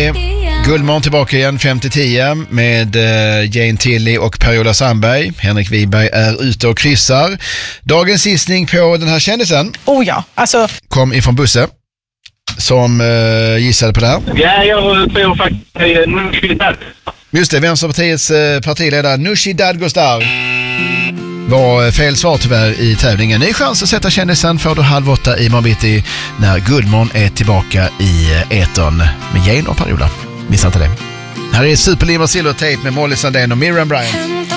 Hörrni, Guldmorgon tillbaka igen 5-10 med Jane Tilly och Per-Ola Sandberg. Henrik Wiberg är ute och kryssar. Dagens gissning på den här kändisen kom ifrån Busse som gissade på det här. Ja, jag tror faktiskt Nooshi Dadgostar. Just det, Vänsterpartiets partiledare Nooshi Dadgostar var fel svar tyvärr i tävlingen. Ny chans att sätta kändisen får du 7:30 i morgonbitti när Guldmorgon är tillbaka i etern med Jane och Per-Ola. Missa inte det. Här är Superliv och Silvertape med Molly Sandén och Miriam Bryant.